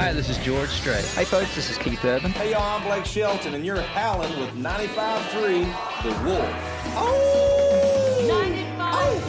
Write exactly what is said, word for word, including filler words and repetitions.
Hi, this is George Strait. Hey folks, this is Keith Urban. Hey y'all, I'm Blake Shelton, and you're howling with ninety-five point three The Wolf. Oh!